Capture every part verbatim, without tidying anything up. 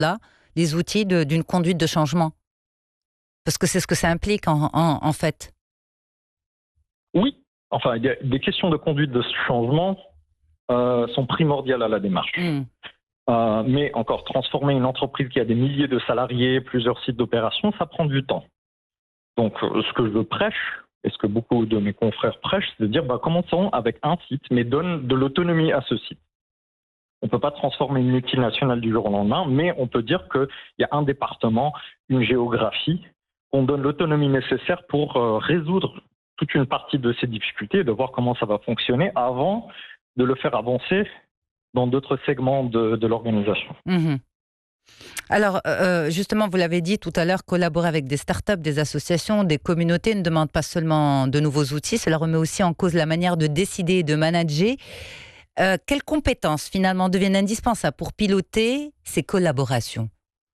là les outils de, d'une conduite de changement? Parce que c'est ce que ça implique en, en, en fait. Oui, enfin, il y a des questions de conduite de changement euh, sont primordiales à la démarche. Mmh. Euh, mais encore, transformer une entreprise qui a des milliers de salariés, plusieurs sites d'opération, ça prend du temps. Donc, euh, ce que je prêche, et ce que beaucoup de mes confrères prêchent, c'est de dire, bah, commençons avec un site, mais donne de l'autonomie à ce site. On ne peut pas transformer une multinationale du jour au lendemain, mais on peut dire qu'il y a un département, une géographie, on donne l'autonomie nécessaire pour euh, résoudre toute une partie de ces difficultés et de voir comment ça va fonctionner avant de le faire avancer dans d'autres segments de, de l'organisation. Mmh. Alors, euh, justement, vous l'avez dit tout à l'heure, collaborer avec des startups, des associations, des communautés ne demande pas seulement de nouveaux outils, cela remet aussi en cause la manière de décider et de manager. Euh, quelles compétences, finalement, deviennent indispensables pour piloter ces collaborations?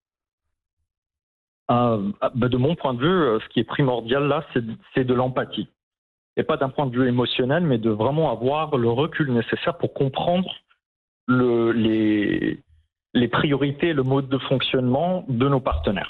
Euh, bah, de mon point de vue, ce qui est primordial là, c'est, c'est de l'empathie. Et pas d'un point de vue émotionnel, mais de vraiment avoir le recul nécessaire pour comprendre le, les, les priorités, le mode de fonctionnement de nos partenaires.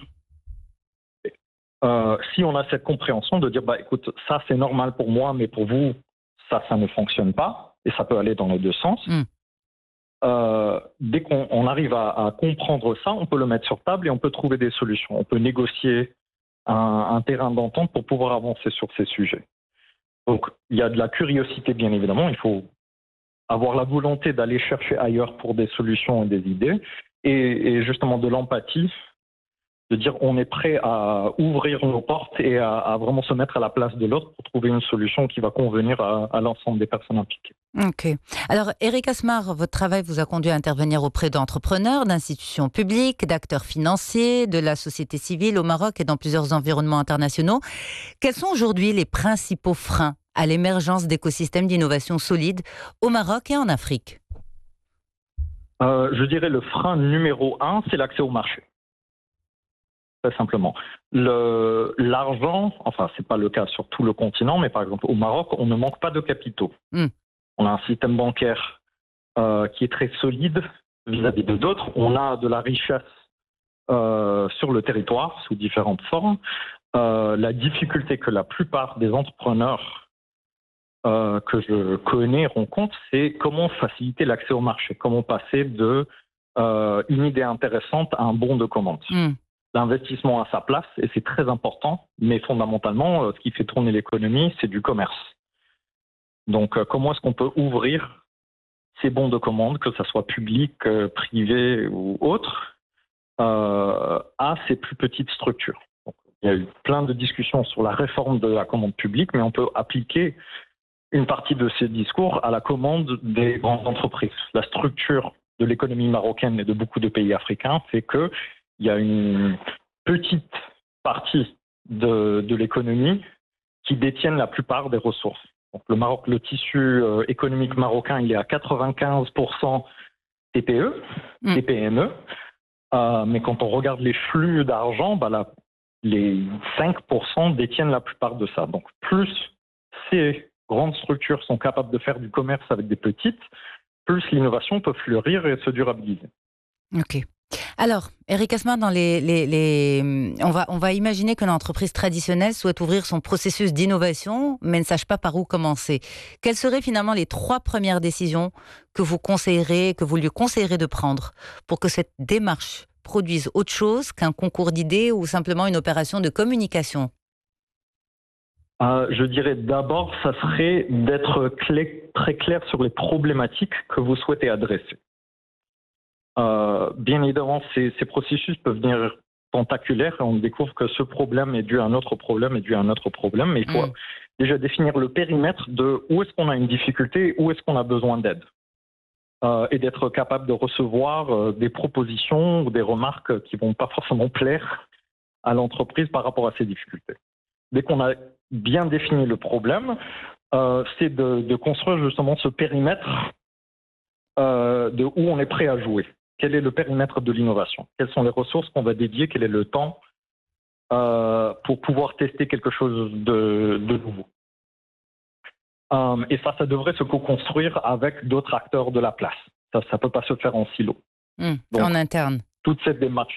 Euh, si on a cette compréhension de dire, bah, écoute, ça c'est normal pour moi, mais pour vous, ça, ça ne fonctionne pas, et ça peut aller dans les deux sens. Mm. Euh, dès qu'on on arrive à, à comprendre ça, on peut le mettre sur table et on peut trouver des solutions. On peut négocier un, un terrain d'entente pour pouvoir avancer sur ces sujets. Donc, il y a de la curiosité, bien évidemment. Il faut avoir la volonté d'aller chercher ailleurs pour des solutions et des idées. Et, et justement, de l'empathie, de dire on est prêt à ouvrir nos portes et à, à vraiment se mettre à la place de l'autre pour trouver une solution qui va convenir à, à l'ensemble des personnes impliquées. Ok. Alors, Eric Asmar, votre travail vous a conduit à intervenir auprès d'entrepreneurs, d'institutions publiques, d'acteurs financiers, de la société civile au Maroc et dans plusieurs environnements internationaux. Quels sont aujourd'hui les principaux freins à l'émergence d'écosystèmes d'innovation solides au Maroc et en Afrique? euh, Je dirais le frein numéro un, c'est l'accès au marché. Très simplement. Le, l'argent, enfin, ce n'est pas le cas sur tout le continent, mais par exemple, au Maroc, on ne manque pas de capitaux. Mm. On a un système bancaire euh, qui est très solide vis-à-vis de d'autres. On a de la richesse euh, sur le territoire sous différentes formes. Euh, la difficulté que la plupart des entrepreneurs euh, que je connais rencontrent, c'est comment faciliter l'accès au marché, comment passer de euh, une idée intéressante à un bon de commande. Mm. L'investissement à sa place, et c'est très important, mais fondamentalement, ce qui fait tourner l'économie, c'est du commerce. Donc, comment est-ce qu'on peut ouvrir ces bons de commande, que ce soit public, privé ou autre, euh, à ces plus petites structures? Donc, il y a eu plein de discussions sur la réforme de la commande publique, mais on peut appliquer une partie de ces discours à la commande des grandes entreprises. La structure de l'économie marocaine et de beaucoup de pays africains fait que il y a une petite partie de, de l'économie qui détiennent la plupart des ressources. Donc le Maroc, le tissu euh, économique marocain, il est à quatre-vingt-quinze pour cent T P E, mmh. T P M E. Euh, mais quand on regarde les flux d'argent, bah là, les cinq pour cent détiennent la plupart de ça. Donc plus ces grandes structures sont capables de faire du commerce avec des petites, plus l'innovation peut fleurir et se durabiliser. Ok. Alors, Eric Asmar, dans les, les, les... On, va, on va imaginer que l'entreprise traditionnelle souhaite ouvrir son processus d'innovation, mais ne sache pas par où commencer. Quelles seraient finalement les trois premières décisions que vous conseillerez, que vous lui conseillerez de prendre pour que cette démarche produise autre chose qu'un concours d'idées ou simplement une opération de communication? Euh, je dirais d'abord, ça serait d'être clé, très clair sur les problématiques que vous souhaitez adresser. Euh, bien évidemment, ces, ces processus peuvent venir tentaculaires et on découvre que ce problème est dû à un autre problème, est dû à un autre problème, mais il faut mmh. déjà définir le périmètre de où est-ce qu'on a une difficulté, où est-ce qu'on a besoin d'aide. Euh, et d'être capable de recevoir euh, des propositions ou des remarques qui ne vont pas forcément plaire à l'entreprise par rapport à ces difficultés. Dès qu'on a bien défini le problème, euh, c'est de, de construire justement ce périmètre euh, de où on est prêt à jouer. Quel est le périmètre de l'innovation? Quelles sont les ressources qu'on va dédier? Quel est le temps euh, pour pouvoir tester quelque chose de, de nouveau? euh, Et ça, ça devrait se co-construire avec d'autres acteurs de la place. Ça ne peut pas se faire en silo. Mmh, Donc, en interne. toute cette démarche